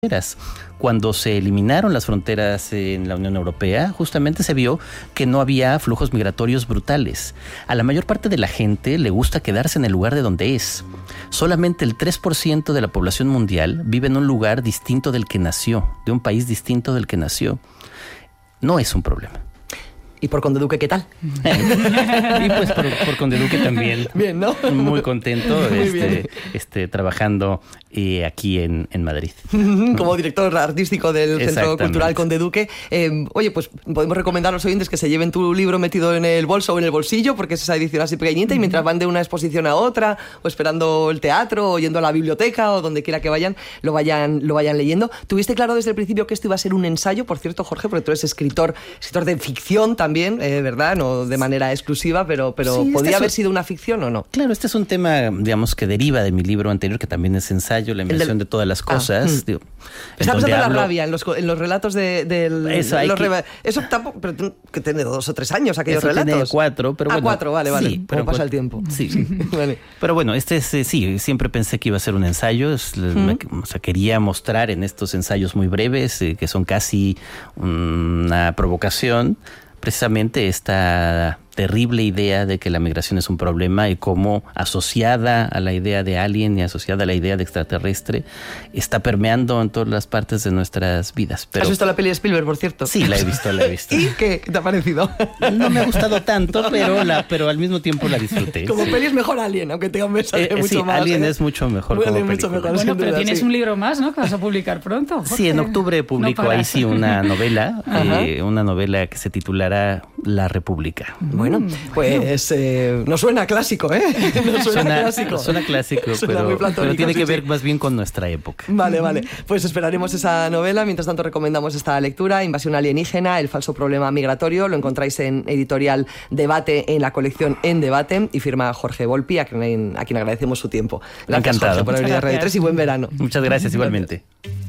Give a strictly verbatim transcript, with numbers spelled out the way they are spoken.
Cuando se eliminaron las fronteras en la Unión Europea, justamente se vio que no había flujos migratorios brutales. A la mayor parte de la gente le gusta quedarse en el lugar de donde es. Solamente el tres por ciento de la población mundial vive en un lugar distinto del que nació, de un país distinto del que nació. No es un problema. ¿Y por Conde Duque qué tal? Y pues por, por Conde Duque también. Bien, ¿no? Muy contento, Muy este, bien. este, trabajando eh, aquí en, en Madrid. Como director artístico del Centro Cultural Conde Duque. Eh, oye, pues podemos recomendar a los oyentes que se lleven tu libro metido en el bolso o en el bolsillo, porque es esa edición así pequeñita, y mientras van de una exposición a otra, o esperando el teatro, o yendo a la biblioteca, o donde quiera que vayan, lo vayan, lo vayan leyendo. ¿Tuviste claro desde el principio que esto iba a ser un ensayo? Por cierto, Jorge, porque tú eres escritor, escritor de ficción también. También, eh, ¿verdad? No de manera exclusiva, pero, pero sí, ¿podía este haber un... sido una ficción o no? Claro, este es un tema, digamos, que deriva de mi libro anterior, que también es ensayo, la invención de... de todas las cosas. Ah, digo, está pasando hablo... la rabia en los, en los relatos de, del... Eso, hay los que... re... Eso tampoco... Pero que tiene dos o tres años aquellos Eso relatos. Tiene cuatro, pero ah, bueno. cuatro, vale, vale. Sí, pero ¿Cómo pasa el tiempo? Sí, sí. Vale. Pero bueno, este es, eh, sí, siempre pensé que iba a ser un ensayo. Es, ¿Mm? me, o sea, quería mostrar en estos ensayos muy breves, eh, que son casi una provocación, precisamente esta terrible idea de que la migración es un problema y cómo asociada a la idea de alien y asociada a la idea de extraterrestre está permeando en todas las partes de nuestras vidas. Pero... ¿Has visto la peli de Spielberg, por cierto? Sí, la he visto, la he visto. ¿Y qué te ha parecido? No me ha gustado tanto, pero, la, pero al mismo tiempo la disfruté. Como sí. peli es mejor Alien, aunque tenga un mensaje eh, mucho sí, más. Alien ¿eh? es mucho mejor Muy como mucho mejor, Bueno, pero duda, tienes sí. un libro más, ¿no? Que vas a publicar pronto. Jorge. Sí, en octubre publico no ahí sí una novela, eh, una novela que se titulará La República. Bueno, pues eh, no suena clásico, ¿eh? No suena, suena clásico. Suena clásico, suena pero, pero tiene sí, que ver sí. más bien con nuestra época. Vale, vale. Pues esperaremos esa novela. Mientras tanto, recomendamos esta lectura, Invasión alienígena, el falso problema migratorio. Lo encontráis en Editorial Debate, en la colección En Debate, y firma Jorge Volpi, a quien, a quien agradecemos su tiempo. Gracias, Encantado. Jorge, por venir a Radio tres y buen verano. Muchas gracias, igualmente.